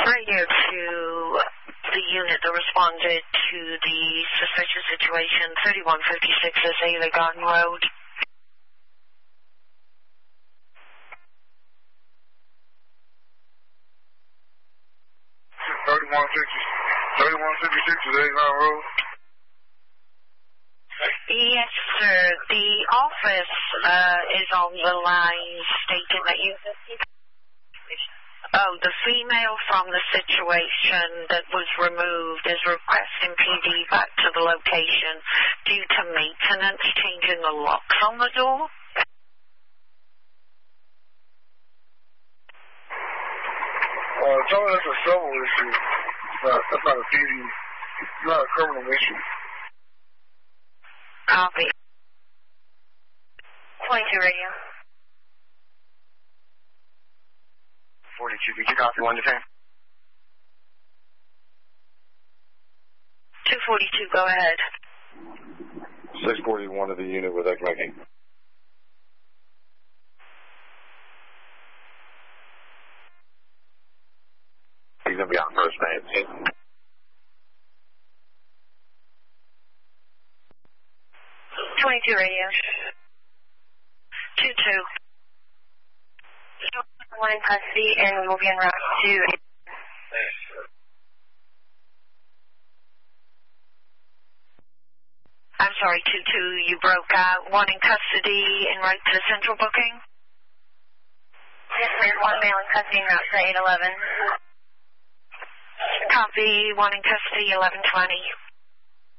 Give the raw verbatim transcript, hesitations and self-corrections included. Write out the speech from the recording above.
Radio to the unit that responded to the suspicious situation, thirty-one fifty-six Azalea Garden Road. thirty-one fifty-six Azalea Garden Road. Yes, sir. The office uh, is on the line stating that you... Oh, the female from the situation that was removed is requesting P D back to the location due to maintenance, changing the locks on the door. Uh, tell me that's a civil issue. Uh, that's not a P D. It's not a criminal issue. Copy. twenty-two radio. forty-two, did you copy one to ten? two forty-two, go ahead. six forty-one to the unit with X making. He's going to be on first, man. twenty-two radio. two two. One in custody and we'll be en route to... I'm sorry, two two, you broke out. One in custody en route to central booking? Yes, ma'am. One male in custody en route to eight eleven. Copy, one in custody, eleven twenty.